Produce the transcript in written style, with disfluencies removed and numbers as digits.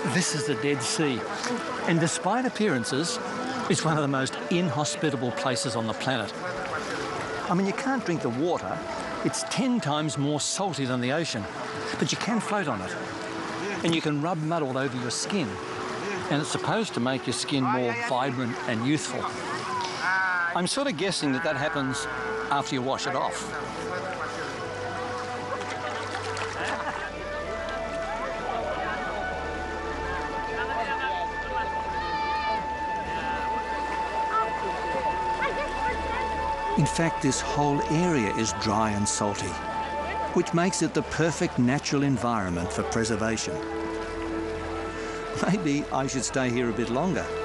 This is the Dead Sea, and despite appearances, it's one of the most inhospitable places on the planet. I mean, you can't drink the water. It's 10 times more salty than the ocean, but you can float on it. And you can rub mud all over your skin, and it's supposed to make your skin more vibrant and youthful. I'm sort of guessing that that happens after you wash it off. In fact, this whole area is dry and salty, which makes it the perfect natural environment for preservation. Maybe I should stay here a bit longer.